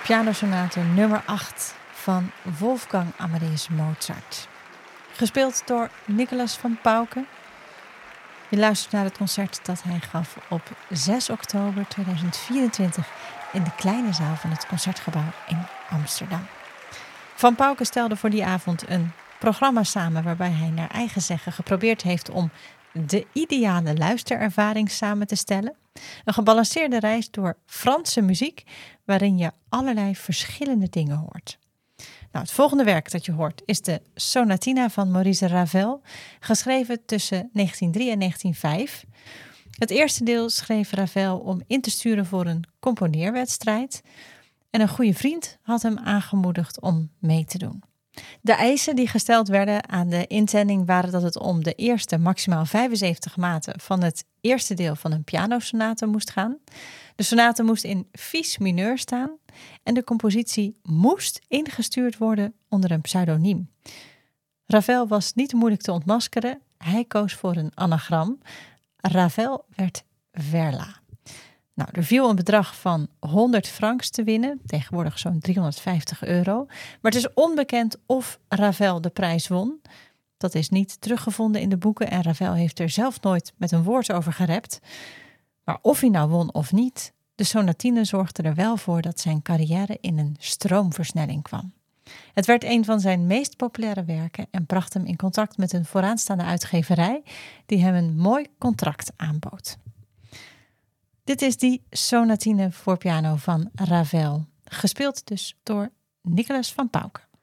pianosonate nummer 8 van Wolfgang Amadeus Mozart. Gespeeld door Nicolas van Pauwke. Je luistert naar het concert dat hij gaf op 6 oktober 2024 in de kleine zaal van het Concertgebouw in Amsterdam. Van Pauwke stelde voor die avond een programma samen waarbij hij naar eigen zeggen geprobeerd heeft om de ideale luisterervaring samen te stellen. Een gebalanceerde reis door Franse muziek waarin je allerlei verschillende dingen hoort. Nou, het volgende werk dat je hoort is de Sonatina van Maurice Ravel, geschreven tussen 1903 en 1905. Het eerste deel schreef Ravel om in te sturen voor een componeerwedstrijd en een goede vriend had hem aangemoedigd om mee te doen. De eisen die gesteld werden aan de inzending waren dat het om de eerste maximaal 75 maten van het eerste deel van een pianosonate moest gaan. De sonate moest in vies mineur staan en de compositie moest ingestuurd worden onder een pseudoniem. Ravel was niet moeilijk te ontmaskeren. Hij koos voor een anagram. Ravel werd Verla. Nou, er viel een bedrag van 100 francs te winnen, tegenwoordig zo'n €350. Maar het is onbekend of Ravel de prijs won. Dat is niet teruggevonden in de boeken en Ravel heeft er zelf nooit met een woord over gerept. Maar of hij nou won of niet, de sonatine zorgde er wel voor dat zijn carrière in een stroomversnelling kwam. Het werd een van zijn meest populaire werken en bracht hem in contact met een vooraanstaande uitgeverij die hem een mooi contract aanbood. Dit is die sonatine voor piano van Ravel, gespeeld dus door Nicolas van Pauwke.